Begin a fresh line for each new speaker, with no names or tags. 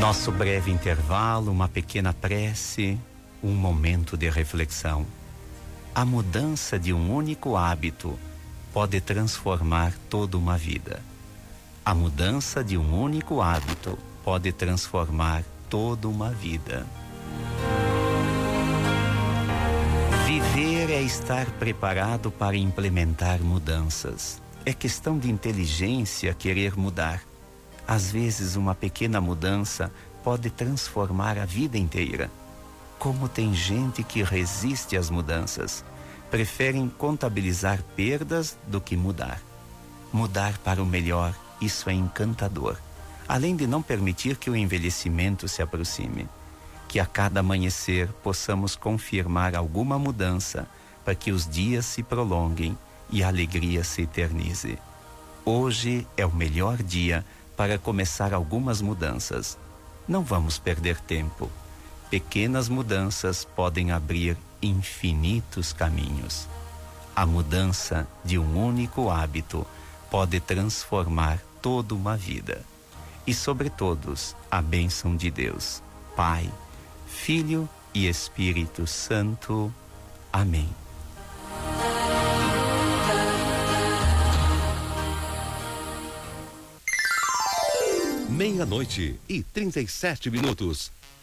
Nosso breve intervalo, uma pequena prece, um momento de reflexão. A mudança de um único hábito pode transformar toda uma vida. A mudança de um único hábito pode transformar toda uma vida. Viver é estar preparado para implementar mudanças. É questão de inteligência querer mudar. Às vezes, uma pequena mudança pode transformar a vida inteira. Como tem gente que resiste às mudanças, preferem contabilizar perdas do que mudar. Mudar para o melhor, isso é encantador. Além de não permitir que o envelhecimento se aproxime. Que a cada amanhecer possamos confirmar alguma mudança para que os dias se prolonguem e a alegria se eternize. Hoje é o melhor dia para começar algumas mudanças. Não vamos perder tempo. Pequenas mudanças podem abrir infinitos caminhos. A mudança de um único hábito pode transformar toda uma vida. E sobre todos, a bênção de Deus, Pai, Filho e Espírito Santo. Amém.
Meia-noite e 37 minutos.